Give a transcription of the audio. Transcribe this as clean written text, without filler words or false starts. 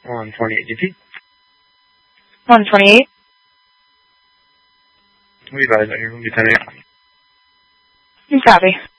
128 DP. 128. We advise on your Lieutenant. You copy.